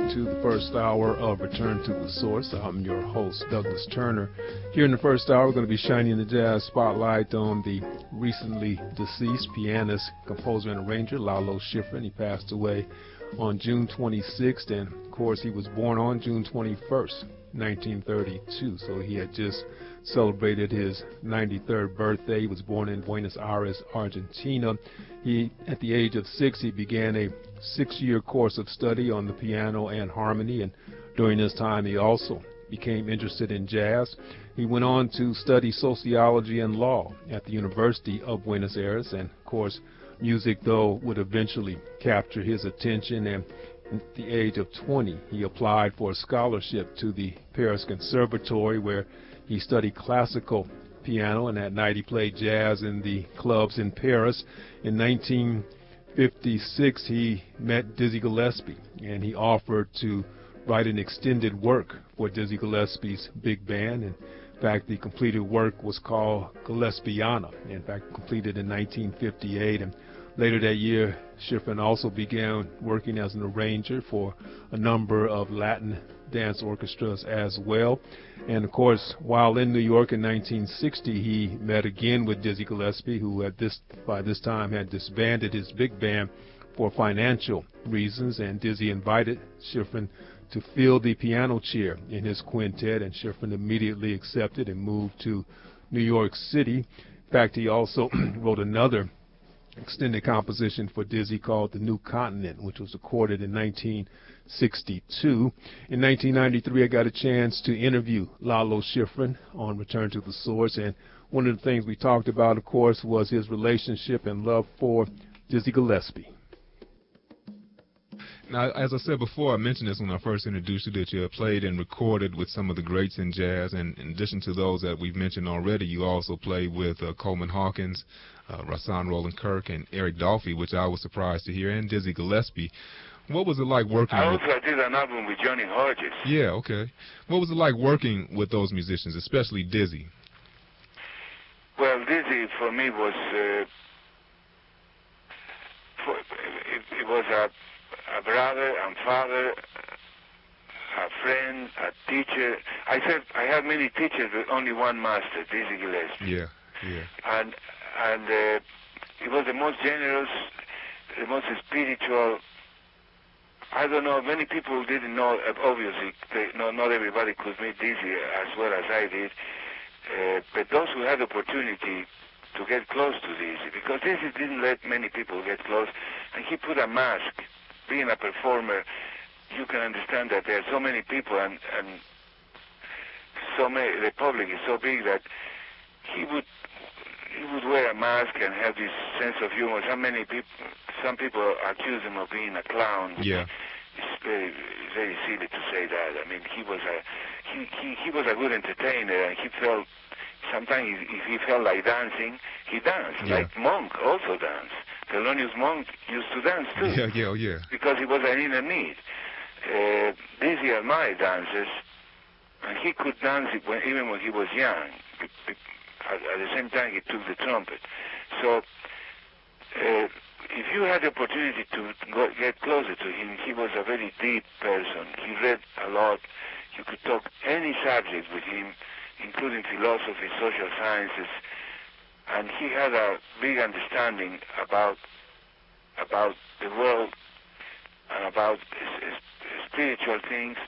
to the first hour of Return to the Source. I'm your host, Douglas Turner. Here in the first hour, we're going to be shining the jazz spotlight on the recently deceased pianist, composer, and arranger, Lalo Schifrin. He passed away on June 26th, and of course, he was born on June 21st, 1932. So he had just celebrated his 93rd birthday. He was born in Buenos Aires, Argentina. At the age of 6, he began a 6-year course of study on the piano and harmony, and during this time he also became interested in jazz. He went on to study sociology and law at the University of Buenos Aires, and of course music, though, would eventually capture his attention, and at the age of 20 he applied for a scholarship to the Paris Conservatory, where he studied classical piano, and that night he played jazz in the clubs in Paris. In 1956 he met Dizzy Gillespie, and he offered to write an extended work for Dizzy Gillespie's big band. In fact, the completed work was called Gillespiana, in fact completed in 1958. And later that year, Schifrin also began working as an arranger for a number of Latin dance orchestras as well. And of course, while in New York in 1960, he met again with Dizzy Gillespie, who by this time had disbanded his big band for financial reasons, and Dizzy invited Schifrin to fill the piano chair in his quintet, and Schifrin immediately accepted and moved to New York City. In fact, he also wrote another extended composition for Dizzy called The New Continent, which was recorded in 1962. In 1993, I got a chance to interview Lalo Schifrin on Return to the Source, and one of the things we talked about, of course, was his relationship and love for Dizzy Gillespie. Now, as I said before, I mentioned this when I first introduced you, that you have played and recorded with some of the greats in jazz, and in addition to those that we've mentioned already, you also played with Coleman Hawkins, Rahsaan Roland Kirk, and Eric Dolphy, which I was surprised to hear, and Dizzy Gillespie. What was it like working with... I did an album with Johnny Hodges. Yeah, okay. What was it like working with those musicians, especially Dizzy? Well, Dizzy, for me, was... it was a brother and father, a friend, a teacher. I said I had many teachers, but only one master, Dizzy Gillespie. Yeah. And he was the most generous, the most spiritual. I don't know, many people didn't know, obviously, not everybody could meet Dizzy as well as I did, but those who had the opportunity to get close to Dizzy, because Dizzy didn't let many people get close, and he put a mask. Being a performer, you can understand that there are so many people, and so many, the public is so big that he would wear a mask and have this sense of humor. Some people accuse him of being a clown. Yeah. It's very silly to say that. I mean, he was a good entertainer, and he felt sometimes if he felt like dancing, he danced. Yeah. Like Monk also danced. Thelonious Monk used to dance too. Yeah. Because it was an inner need. Dizzy admired dancers, and he could dance even when he was young. At the same time, he took the trumpet. So, if you had the opportunity to get closer to him, he was a very deep person. He read a lot. You could talk any subject with him, including philosophy, social sciences, and he had a big understanding about the world and about spiritual things.